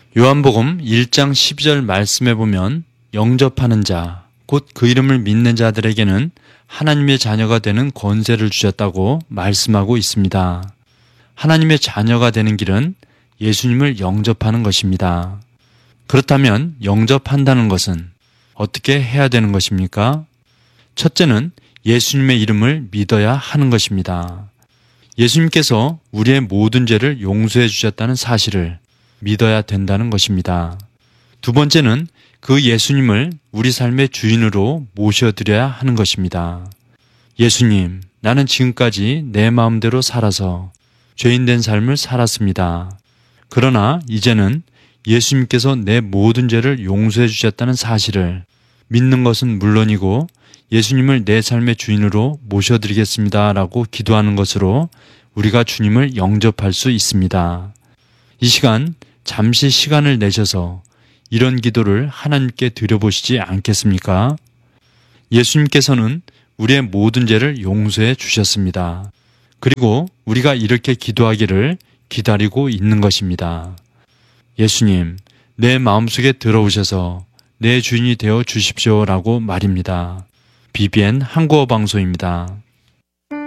요한복음 1장 12절 말씀에 보면 영접하는 자, 곧 그 이름을 믿는 자들에게는 하나님의 자녀가 되는 권세를 주셨다고 말씀하고 있습니다. 하나님의 자녀가 되는 길은 예수님을 영접하는 것입니다. 그렇다면 영접한다는 것은 어떻게 해야 되는 것입니까? 첫째는 예수님의 이름을 믿어야 하는 것입니다. 예수님께서 우리의 모든 죄를 용서해 주셨다는 사실을 믿어야 된다는 것입니다. 두 번째는 그 예수님을 우리 삶의 주인으로 모셔드려야 하는 것입니다. 예수님, 나는 지금까지 내 마음대로 살아서 죄인된 삶을 살았습니다. 그러나 이제는 예수님께서 내 모든 죄를 용서해 주셨다는 사실을 믿는 것은 물론이고 예수님을 내 삶의 주인으로 모셔드리겠습니다 라고 기도하는 것으로 우리가 주님을 영접할 수 있습니다. 이 시간 잠시 시간을 내셔서 이런 기도를 하나님께 드려보시지 않겠습니까? 예수님께서는 우리의 모든 죄를 용서해 주셨습니다. 그리고 우리가 이렇게 기도하기를 기다리고 있는 것입니다. 예수님, 내 마음속에 들어오셔서 내 주인이 되어 주십시오 라고 말입니다. BBN 한국어 방송입니다.